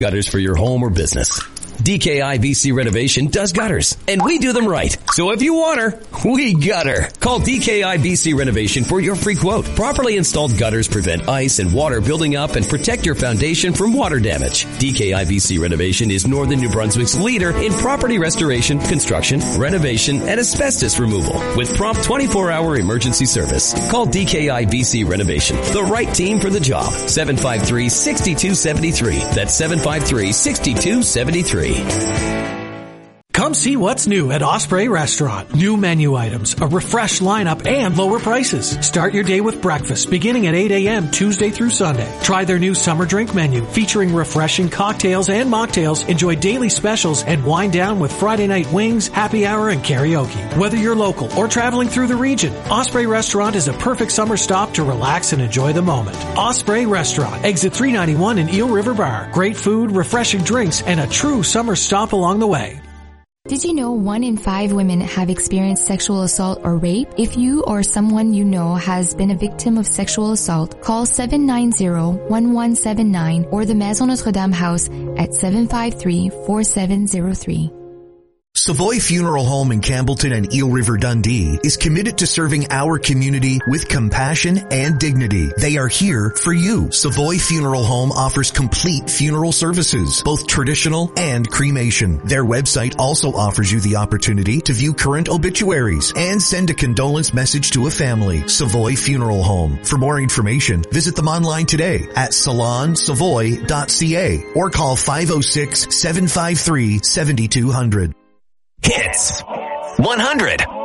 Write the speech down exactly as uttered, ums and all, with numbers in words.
Gutters for your home or business. D K I B C Renovation does gutters, and we do them right. So if you water, we gutter. Call D K I B C Renovation for your free quote. Properly installed gutters prevent ice and water building up and protect your foundation from water damage. D K I B C Renovation is Northern New Brunswick's leader in property restoration, construction, renovation, and asbestos removal with prompt twenty-four hour emergency service. Call D K I B C Renovation, the right team for the job. seven five three, six two seven three. That's seven five three, six two seven three. Come see what's new at Osprey Restaurant. New menu items, a refreshed lineup, and lower prices. Start your day with breakfast beginning at eight a.m. Tuesday through Sunday. Try their new summer drink menu featuring refreshing cocktails and mocktails. Enjoy daily specials and wind down with Friday night wings, happy hour, and karaoke. Whether you're local or traveling through the region, Osprey Restaurant is a perfect summer stop to relax and enjoy the moment. Osprey Restaurant, exit three ninety-one in Eel River Bar. Great food, refreshing drinks, and a true summer stop along the way. Did you know one in five women have experienced sexual assault or rape? If you or someone you know has been a victim of sexual assault, call seven nine zero, one one seven nine or the Maison Notre-Dame House at seven five three, four seven zero three. Savoy Funeral Home in Campbellton and Eel River Dundee is committed to serving our community with compassion and dignity. They are here for you. Savoy Funeral Home offers complete funeral services, both traditional and cremation. Their website also offers you the opportunity to view current obituaries and send a condolence message to a family. Savoy Funeral Home. For more information, visit them online today at salon savoy dot c a or call five oh six, seven five three, seven two zero zero. Hits one hundred.